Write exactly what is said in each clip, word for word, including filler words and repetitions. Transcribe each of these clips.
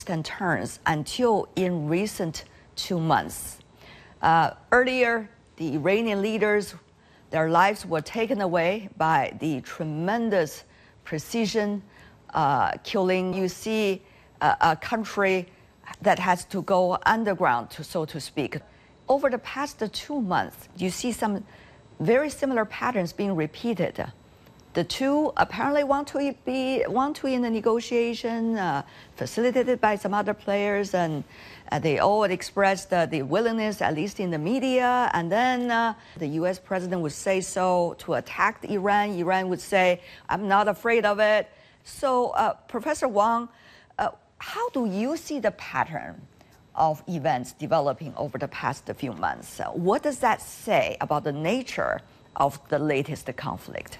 and turns until in recent two months. Uh, earlier, the Iranian leaders, their lives were taken away by the tremendous precision uh, killing. You see uh, a country that has to go underground, to, so to speak. Over the past two months, you see some very similar patterns being repeated. The two apparently want to be want to in the negotiation, uh, facilitated by some other players, and uh, they all expressed uh, the willingness, at least in the media. And then uh, the U S president would say so to attack Iran. Iran would say, "I'm not afraid of it." So, uh, Professor Wang, uh, how do you see the pattern of events developing over the past few months? Uh, what does that say about the nature of the latest conflict?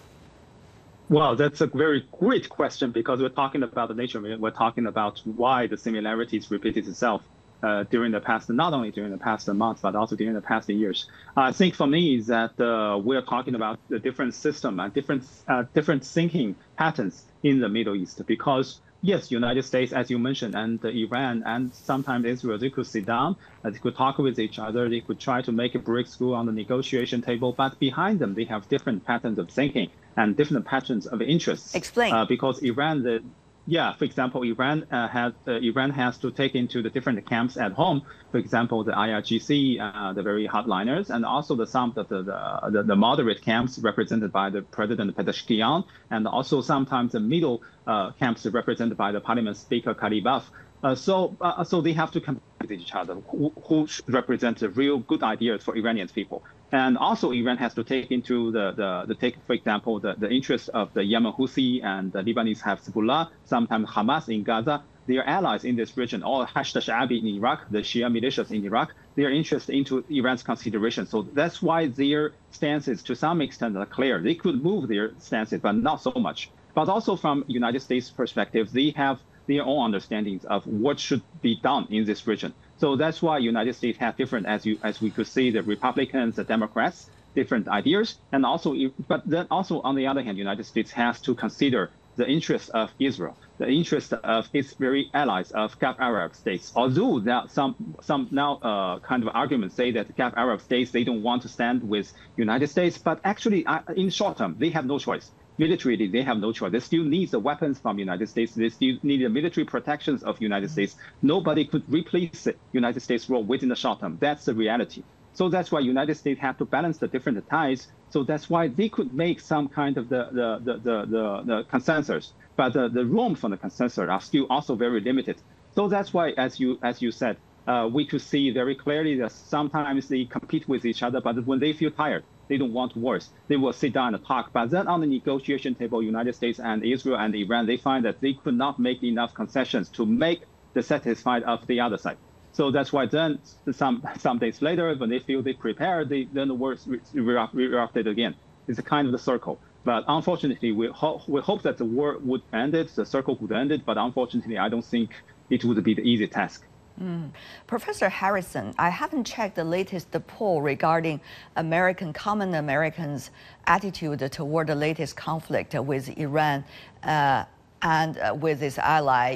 Well, that's a very great question, because we're talking about the nature of it. We're talking about why the similarities repeated itself uh, during the past, not only during the past months, but also during the past years. I think for me is that uh, we're talking about the different system and different uh, different thinking patterns in the Middle East. Because yes, United States, as you mentioned, and uh, Iran, and sometimes Israel, they could sit down, uh, they could talk with each other, they could try to make a breakthrough on the negotiation table, but behind them, they have different patterns of thinking and different patterns of interests. Explain. Uh, because Iran, the, yeah, for example, Iran uh, has uh, Iran has to take into the different camps at home. For example, the I R G C, uh, the very hardliners, and also the some of the the, the the moderate camps represented by the President Pezeshkian, and also sometimes the middle uh, camps represented by the Parliament Speaker Karibaf. Uh, so, uh, so they have to compete with each other. Who, who represents the real good ideas for Iranian people? And also, Iran has to take into the, the, the take, for example, the, the interests of the Yemen Houthi and the Lebanese Hezbollah, sometimes Hamas in Gaza. They are allies in this region, or Hashd Sha'abi in Iraq, the Shia militias in Iraq. They are interested into Iran's consideration. So that's why their stances, to some extent, are clear. They could move their stances, but not so much. But also from United States perspective, they have their own understandings of what should be done in this region. So that's why United States have different, as you as we could see, the Republicans, the Democrats, different ideas, and also, but then also on the other hand, United States has to consider the interests of Israel, the interest of its very allies of Gulf Arab states. Although there are some some now uh, kind of arguments say that the Gulf Arab states, they don't want to stand with United States, but actually uh, in short term they have no choice. Militarily, they have no choice. They still need the weapons from United States. They still need the military protections of United States. Nobody could replace the United States role within the short term. That's the reality. So that's why United States have to balance the different ties. So that's why they could make some kind of the the the the, the, the consensus. But the, the room for the consensus are still also very limited. So that's why, as you as you said, uh, we could see very clearly that sometimes they compete with each other, but when they feel tired, they don't want wars. They will sit down and talk. But then on the negotiation table, United States and Israel and Iran, they find that they could not make enough concessions to make the satisfied of the other side. So that's why then some some days later, when they feel they prepared, they, then the wars erupted again. It's a kind of the circle. But unfortunately, we, ho we hope that the war would end it, the circle would end it. But unfortunately, I don't think it would be the easy task. Mm. Professor Harrison, I haven't checked the latest poll regarding American, common Americans' attitude toward the latest conflict with Iran uh, and uh, with its ally,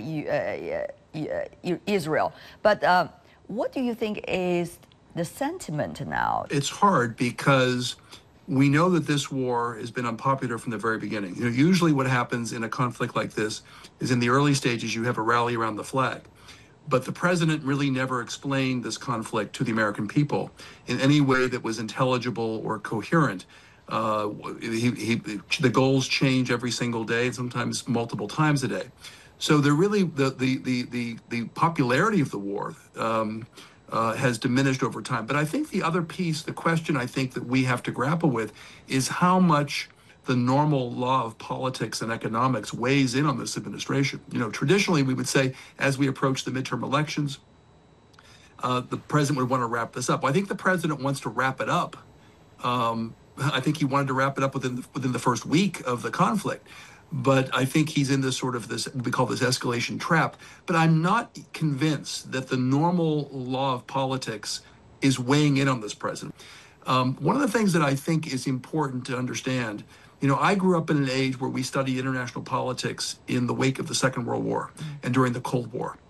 uh, uh, Israel. But uh, what do you think is the sentiment now? It's hard because we know that this war has been unpopular from the very beginning. You know, usually what happens in a conflict like this is in the early stages, you have a rally around the flag. But the president really never explained this conflict to the American people in any way that was intelligible or coherent. Uh, he, he, the goals change every single day, and sometimes multiple times a day. So they're really the the the the, the popularity of the war um, uh, has diminished over time. But I think the other piece, the question I think that we have to grapple with, is how much the normal law of politics and economics weighs in on this administration. You know, traditionally we would say, as we approach the midterm elections, uh, the president would want to wrap this up. I think the president wants to wrap it up. Um, I think he wanted to wrap it up within the, within the first week of the conflict. But I think he's in this sort of this, what we call this escalation trap. But I'm not convinced that the normal law of politics is weighing in on this president. Um, one of the things that I think is important to understand, you know, I grew up in an age where we studied international politics in the wake of the Second World War and during the Cold War.